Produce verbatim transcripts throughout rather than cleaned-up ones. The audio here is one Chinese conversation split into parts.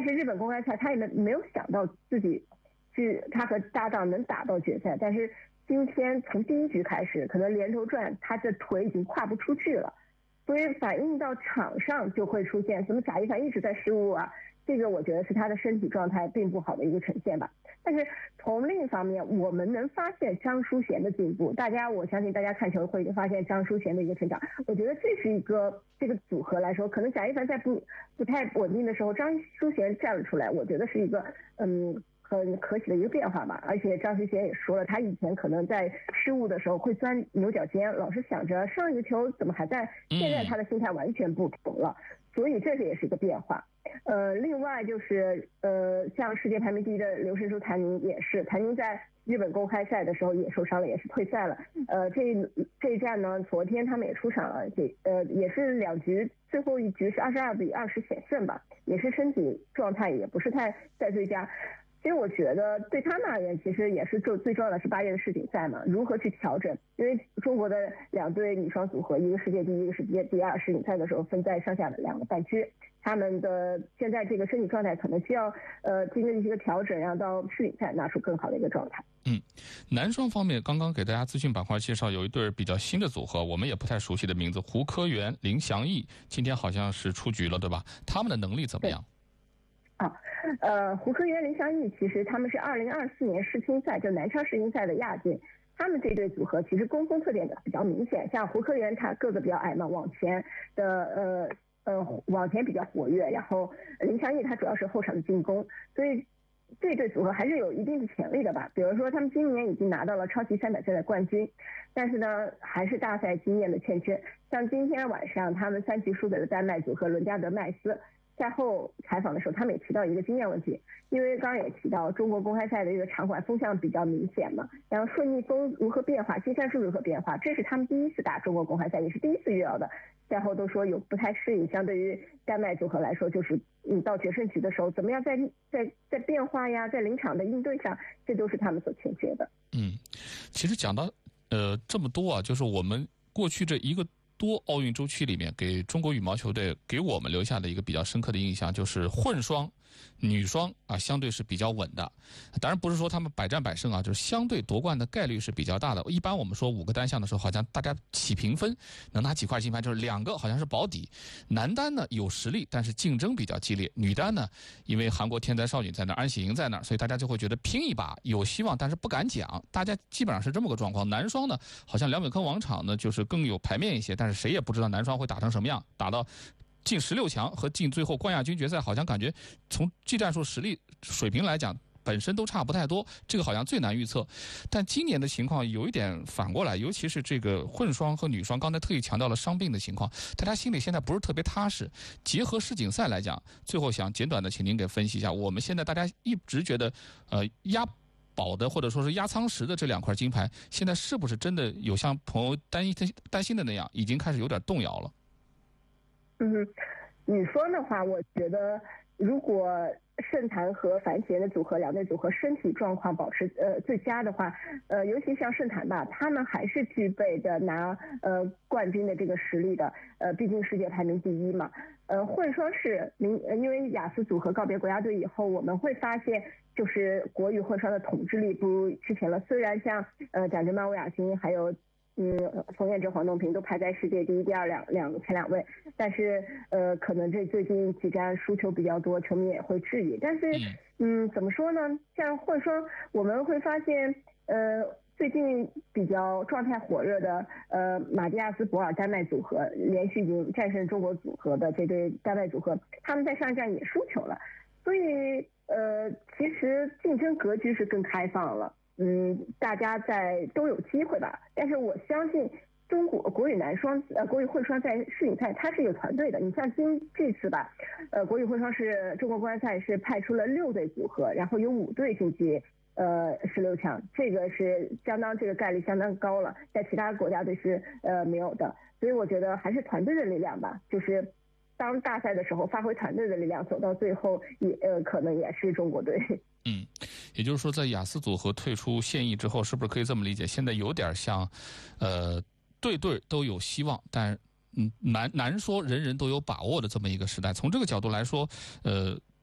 但是日本公开赛他也没没有想到自己是他和搭档能打到决赛，但是今天从第一局开始，可能连轴转他的腿已经跨不出去了，所以反映到场上就会出现什么贾一凡一直在失误啊，这个我觉得是他的身体状态并不好的一个呈现吧。但是从另一方面，我们能发现张淑贤的进步，大家我相信大家看球会发现张淑贤的一个成长，我觉得这是一个这个组合来说，可能贾一凡在不不太稳定的时候，张淑贤站了出来，我觉得是一个嗯很可喜的一个变化吧。而且张淑贤也说了，他以前可能在失误的时候会钻牛角尖，老是想着上一个球怎么还在，现在他的心态完全不同了，所以这个也是一个变化。呃，另外就是呃，像世界排名第一的刘申书谭宁也是，谭宁在日本公开赛的时候也受伤了，也是退赛了。呃，这这一战呢，昨天他们也出场了，这呃也是两局，最后一局是二十二比二十险胜吧，也是身体状态也不是太在最佳。其实我觉得对他们而言，其实也是最最重要的是八月的世锦赛嘛，如何去调整？因为中国的两对女双组合，一个世界第一，一个世界第二，世锦赛的时候分在上下的两个半区，他们的现在这个身体状态可能需要呃经历一些调整，然后到世锦赛拿出更好的一个状态。 嗯，男双方面，刚刚给大家资讯板块介绍有一对比较新的组合，我们也不太熟悉的名字，胡科元、林祥义，今天好像是出局了，对吧？他们的能力怎么样？ 啊，呃，胡科元、林祥义其实他们是二零二四年世青赛，就男超世青赛的亚军。他们这对组合其实攻锋特点比较明显，像胡科元他个子比较矮嘛，往前的呃呃往前比较活跃，然后林祥义他主要是后场的进攻，所以这对组合还是有一定的潜力的吧。比如说他们今年已经拿到了超级三百赛的冠军，但是呢还是大赛经验的欠缺。像今天晚上他们三局输给了丹麦组合伦加德麦斯。赛后采访的时候，他们也提到一个经验问题，因为刚刚也提到中国公开赛的一个场馆风向比较明显嘛，然后顺逆风如何变化，金山术如何变化，这是他们第一次打中国公开赛，也是第一次遇到的。赛后都说有不太适应，相对于丹麦组合来说，就是你到决胜局的时候，怎么样在在在变化呀，在临场的应对上，这都是他们所欠缺的。 嗯，其实讲到呃这么多啊，就是我们过去这一个多奥运周期里面，给中国羽毛球队给我们留下的一个比较深刻的印象，就是混双、女双啊，相对是比较稳的。当然不是说他们百战百胜啊，就是相对夺冠的概率是比较大的。一般我们说五个单项的时候，好像大家起平分，能拿几块金牌，就是两个好像是保底。男单呢有实力，但是竞争比较激烈；女单呢，因为韩国天才少女在那儿，安喜莹在那儿，所以大家就会觉得拼一把有希望，但是不敢讲。大家基本上是这么个状况。男双呢，好像梁伟坑王场呢，就是更有牌面一些，但是谁也不知道男双会打成什么样，打到进十六强和进最后冠亚军决赛，好像感觉从技战术实力水平来讲本身都差不太多，这个好像最难预测。但今年的情况有一点反过来，尤其是这个混双和女双，刚才特意强调了伤病的情况，大家心里现在不是特别踏实。结合世锦赛来讲，最后想简短的请您给分析一下，我们现在大家一直觉得呃压保的或者说是压舱石的这两块金牌，现在是不是真的有像朋友担心担心的那样，已经开始有点动摇了？ 嗯，女双的话，我觉得如果盛坛和樊奇的组合两队组合身体状况保持呃最佳的话，呃，尤其像盛坛吧，他们还是具备着拿呃冠军的这个实力的，呃，毕竟世界排名第一嘛。呃，混双是明，因为雅思组合告别国家队以后，我们会发现。就是国羽混双的统治力不如之前了。虽然像呃蒋珍曼、魏雅欣还有嗯冯彦哲、黄东萍都排在世界第一、第二两两前两位，但是呃可能这最近几站输球比较多，球迷也会质疑。但是嗯怎么说呢？像混双，我们会发现呃最近比较状态火热的呃马蒂亚斯博尔丹麦组合，连续已经战胜中国组合的这对丹麦组合，他们在上一站也输球了，所以。呃，其实竞争格局是更开放了，嗯，大家在都有机会吧。但是我相信中国国羽男双，呃，国羽混双在世锦赛它是有团队的。你像今这次吧，呃，国羽混双是中国公开赛是派出了六队组合，然后有五队晋级呃十六强，这个是相当这个概率相当高了，在其他国家队是呃没有的。所以我觉得还是团队的力量吧，就是。当大赛的时候，发挥团队的力量，走到最后也呃，可能也是中国队。 嗯，也就是说，在雅思组合退出现役之后，是不是可以这么理解？现在有点像，呃，对对都有希望，但嗯难难说人人都有把握的这么一个时代。从这个角度来说，呃。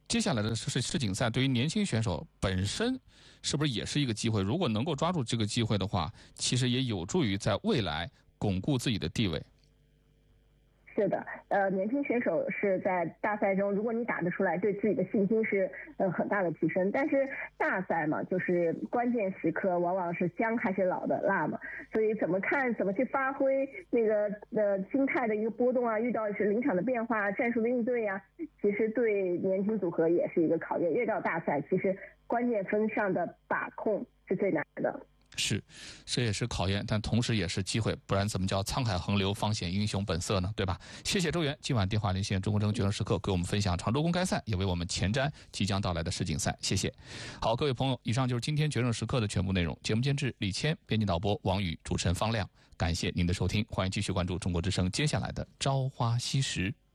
接下来的世世锦赛对于年轻选手本身是不是也是一个机会？如果能够抓住这个机会的话，其实也有助于在未来巩固自己的地位。 是的，呃，年轻选手是在大赛中，如果你打得出来，对自己的信心是呃很大的提升。但是大赛嘛，就是关键时刻往往是姜还是老的辣嘛，所以怎么看，怎么去发挥那个呃心态的一个波动啊，遇到是临场的变化、战术的应对呀、啊，其实对年轻组合也是一个考验。越到大赛，其实关键分上的把控是最难的。 是，这也是考验，但同时也是机会，不然怎么叫沧海横流，方显英雄本色呢？对吧？谢谢周元今晚电话连线中国争决胜时刻，给我们分享常州公开赛，也为我们前瞻即将到来的世锦赛。谢谢。好，各位朋友，以上就是今天决胜时刻的全部内容。节目监制李谦，编辑导播王宇，主持人方亮。感谢您的收听，欢迎继续关注中国之声接下来的朝花夕拾。